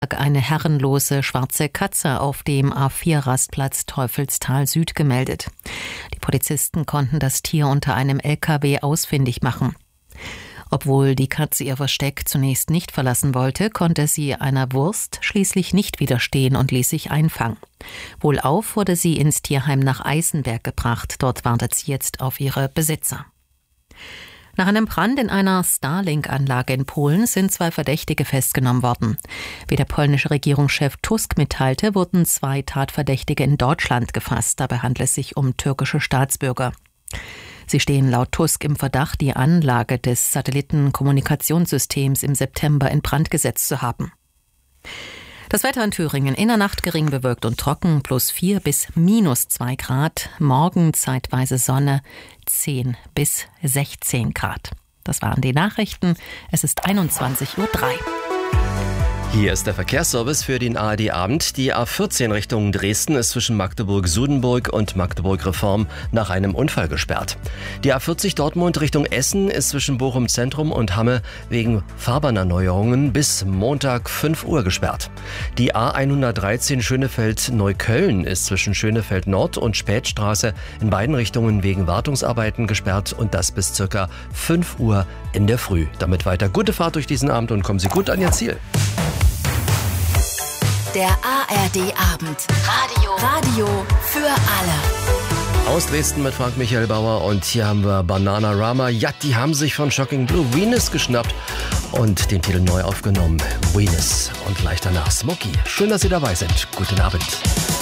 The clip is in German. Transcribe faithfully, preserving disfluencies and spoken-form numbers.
Montag eine herrenlose schwarze Katze auf dem A vier Rastplatz Teufelstal Süd gemeldet. Die Polizisten konnten das Tier unter einem L K W ausfindig machen. Obwohl die Katze ihr Versteck zunächst nicht verlassen wollte, konnte sie einer Wurst schließlich nicht widerstehen und ließ sich einfangen. Wohlauf wurde sie ins Tierheim nach Eisenberg gebracht. Dort wartet sie jetzt auf ihre Besitzer. Nach einem Brand in einer Starlink-Anlage in Polen sind zwei Verdächtige festgenommen worden. Wie der polnische Regierungschef Tusk mitteilte, wurden zwei Tatverdächtige in Deutschland gefasst. Dabei handelt es sich um türkische Staatsbürger. Sie stehen laut Tusk im Verdacht, die Anlage des Satellitenkommunikationssystems im September in Brand gesetzt zu haben. Das Wetter in Thüringen: in der Nacht gering bewölkt und trocken, plus vier bis minus zwei Grad. Morgen zeitweise Sonne, zehn bis sechzehn Grad. Das waren die Nachrichten. Es ist einundzwanzig Uhr drei. Hier ist der Verkehrsservice für den A R D-Abend. Die A vierzehn Richtung Dresden ist zwischen Magdeburg-Sudenburg und Magdeburg-Reform nach einem Unfall gesperrt. Die A vierzig Dortmund Richtung Essen ist zwischen Bochum Zentrum und Hamme wegen Fahrbahnerneuerungen bis Montag fünf Uhr gesperrt. Die A hundertdreizehn Schönefeld-Neukölln ist zwischen Schönefeld Nord und Spätstraße in beiden Richtungen wegen Wartungsarbeiten gesperrt und das bis circa fünf Uhr in der Früh. Damit weiter gute Fahrt durch diesen Abend und kommen Sie gut an Ihr Ziel. Der A R D-Abend. Radio. Radio für alle. Aus Dresden mit Frank Michael Bauer und hier haben wir Bananarama. Ja, die haben sich von Shocking Blue Venus geschnappt und den Titel neu aufgenommen. Venus und gleich danach Smokey. Schön, dass Sie dabei sind. Guten Abend.